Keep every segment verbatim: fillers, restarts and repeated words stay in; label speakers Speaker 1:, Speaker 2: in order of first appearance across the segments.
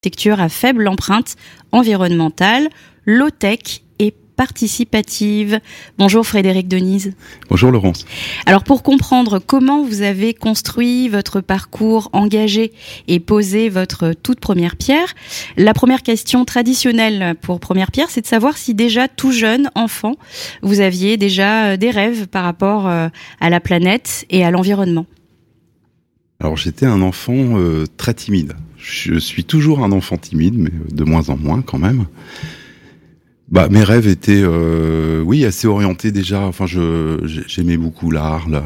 Speaker 1: architecture à faible empreinte environnementale, low-tech et participative. Bonjour Frédéric Denise.
Speaker 2: Bonjour Laurence.
Speaker 1: Alors pour comprendre comment vous avez construit votre parcours engagé et posé votre toute première pierre, la première question traditionnelle pour première pierre, c'est de savoir si déjà tout jeune enfant, vous aviez déjà des rêves par rapport à la planète et à l'environnement.
Speaker 2: Alors j'étais un enfant euh, très timide. Je suis toujours un enfant timide, mais de moins en moins quand même. Bah mes rêves étaient, euh, oui, assez orientés déjà. Enfin, je j'aimais beaucoup l'art, la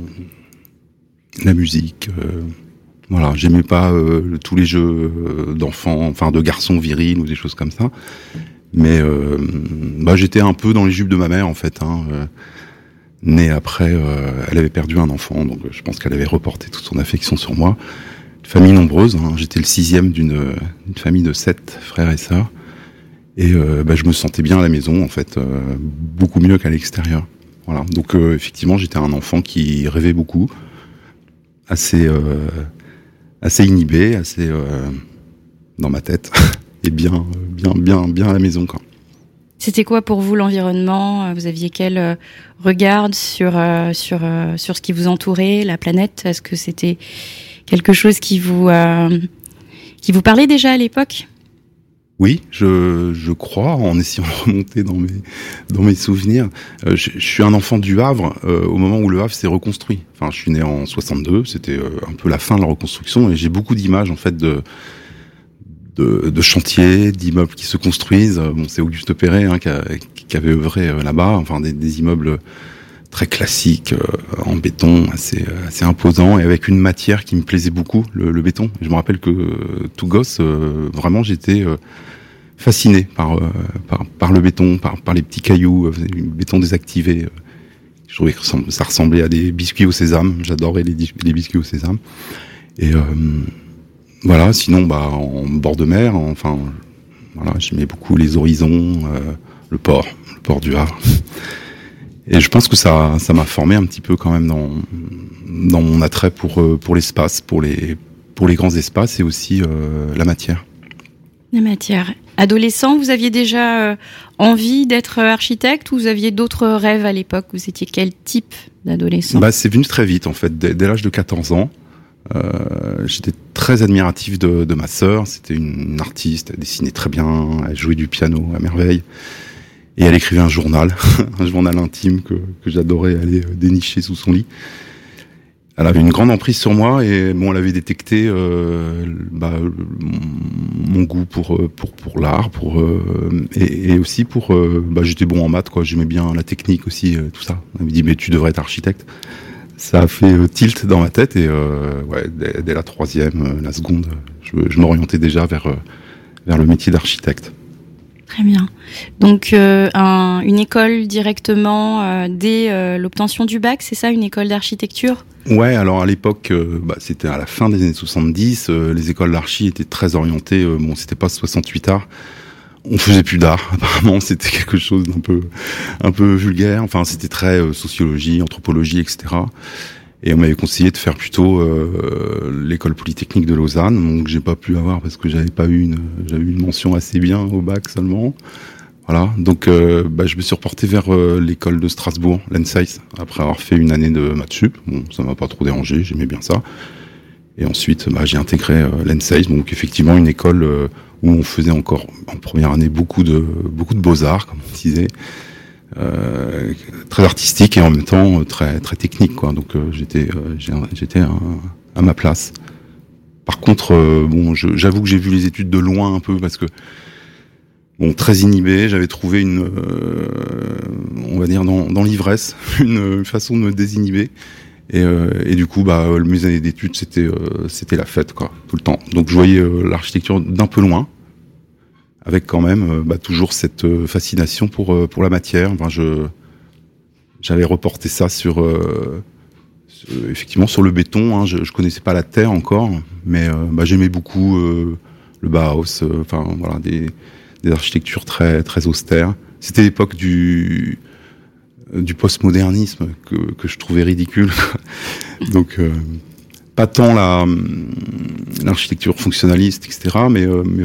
Speaker 2: la musique. Euh, voilà, j'aimais pas euh, tous les jeux d'enfants, enfin de garçons virils ou des choses comme ça. Mais euh, bah j'étais un peu dans les jupes de ma mère en fait. Hein, euh, née après, euh, elle avait perdu un enfant, donc je pense qu'elle avait reporté toute son affection sur moi. Famille nombreuse, hein, j'étais le sixième d'une, d'une famille de sept frères et sœurs, et euh, bah, je me sentais bien à la maison, en fait, euh, beaucoup mieux qu'à l'extérieur. Voilà. Donc euh, effectivement, j'étais un enfant qui rêvait beaucoup, assez, euh, assez inhibé, assez euh, dans ma tête, et bien, bien, bien, bien à la maison, quoi.
Speaker 1: C'était quoi pour vous l'environnement ? Vous aviez quel regard sur euh, sur euh, sur ce qui vous entourait, la planète ? Est-ce que c'était quelque chose qui vous euh, qui vous parlait déjà à l'époque ?
Speaker 2: Oui, je je crois, en essayant de remonter dans mes dans mes souvenirs. Euh, je, je suis un enfant du Havre euh, au moment où le Havre s'est reconstruit. Enfin, je suis né en soixante-deux, c'était euh, un peu la fin de la reconstruction, et j'ai beaucoup d'images en fait de De, de chantiers, d'immeubles qui se construisent. Bon, c'est Auguste Perret hein, qui, a, qui avait œuvré euh, là-bas. Enfin, des, des immeubles très classiques euh, en béton, assez, assez imposants, et avec une matière qui me plaisait beaucoup, le, le béton. Je me rappelle que euh, tout gosse, euh, vraiment, j'étais euh, fasciné par, euh, par par le béton, par par les petits cailloux, euh, le béton désactivé. Euh, je trouvais que ça ressemblait à des biscuits au sésame. J'adorais les, les biscuits au sésame. Et euh, Voilà, sinon, bah, en bord de mer, enfin, voilà, j'aimais beaucoup les horizons, euh, le port, le port du Havre. Et je pense que ça, ça m'a formé un petit peu quand même dans, dans mon attrait pour, pour l'espace, pour les, pour les grands espaces et aussi euh, la matière.
Speaker 1: La matière. Adolescent, vous aviez déjà euh, envie d'être architecte ou vous aviez d'autres rêves à l'époque ? Vous étiez quel type d'adolescent ?
Speaker 2: Bah, c'est venu très vite, en fait, dès, dès l'âge de quatorze ans. Euh, j'étais très admiratif de, de ma sœur. C'était une, une artiste, elle dessinait très bien, elle jouait du piano à merveille, et elle écrivait un journal, un journal intime que, que j'adorais aller dénicher sous son lit. Elle avait une grande emprise sur moi, et bon, elle avait détecté euh, bah, mon goût pour pour pour l'art, pour euh, et, et aussi pour euh, bah, j'étais bon en maths, quoi. J'aimais bien la technique aussi, euh, tout ça. Elle me dit mais tu devrais être architecte. Ça a fait euh, tilt dans ma tête, et euh, ouais, dès, dès la troisième, euh, la seconde, je, je m'orientais déjà vers, euh, vers le métier d'architecte.
Speaker 1: Très bien. Donc euh, un, une école directement euh, dès euh, l'obtention du bac, c'est ça, une école d'architecture ?
Speaker 2: Ouais, alors à l'époque, euh, bah, c'était à la fin des années soixante-dix, euh, les écoles d'archi étaient très orientées, euh, bon, c'était pas soixante-huit arts. On faisait plus d'art, apparemment c'était quelque chose d'un peu, un peu vulgaire. Enfin, c'était très euh, sociologie, anthropologie, et cetera. Et on m'avait conseillé de faire plutôt euh, l'école polytechnique de Lausanne, donc j'ai pas pu avoir parce que j'avais pas eu une, j'avais eu une mention assez bien au bac seulement. Voilà, donc euh, bah, je me suis reporté vers euh, l'école de Strasbourg, l'E N S E I S, après avoir fait une année de maths sup. Bon, ça m'a pas trop dérangé, j'aimais bien ça. Et ensuite, bah, j'ai intégré euh, l'E N S E I S, donc effectivement une école euh, où on faisait encore en première année beaucoup de beaucoup de beaux-arts, comme on disait, euh, très artistique et en même temps très très technique, quoi. Donc euh, j'étais euh, j'étais à, à ma place. Par contre, euh, bon, je, j'avoue que j'ai vu les études de loin un peu parce que bon, très inhibé, j'avais trouvé une, euh, on va dire dans, dans l'ivresse, une façon de me désinhiber. Et, euh, et du coup, bah, mes années d'études, c'était, euh, c'était la fête, quoi, tout le temps. Donc, je voyais euh, l'architecture d'un peu loin, avec quand même, euh, bah, toujours cette euh, fascination pour euh, pour la matière. Enfin, je, j'avais reporté ça sur, euh, sur effectivement, sur le béton. Hein. Je, je connaissais pas la terre encore, mais euh, bah, j'aimais beaucoup euh, le Bauhaus. Euh, enfin, voilà, des des architectures très très austères. C'était l'époque du du postmodernisme que que je trouvais ridicule. Donc euh, pas tant la l'architecture fonctionnaliste, et cetera, mais, euh, mais